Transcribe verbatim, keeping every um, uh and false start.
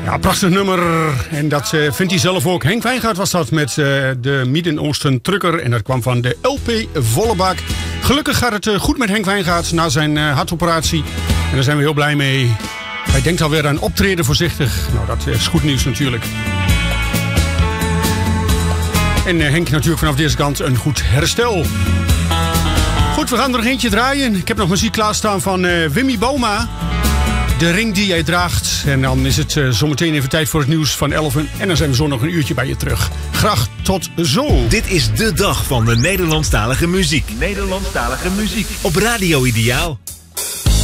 Ja, prachtig nummer. En dat uh, vindt hij zelf ook. Henk Wijngaard was dat met uh, de Midden-Oosten Trucker. En dat kwam van de L P Volle Bak. Gelukkig gaat het uh, goed met Henk Wijngaard na zijn uh, hartoperatie. En daar zijn we heel blij mee. Hij denkt alweer aan optreden voorzichtig. Nou, dat is goed nieuws natuurlijk. En uh, Henk natuurlijk vanaf deze kant een goed herstel. Goed, we gaan er nog eentje draaien. Ik heb nog muziek klaarstaan van uh, Wimmy Boma. De ring die jij draagt. En dan is het uh, zometeen even tijd voor het nieuws van elf. En dan zijn we zo nog een uurtje bij je terug. Graag tot zo. Dit is de dag van de Nederlandstalige muziek. Nederlandstalige muziek. Op Radio Ideaal.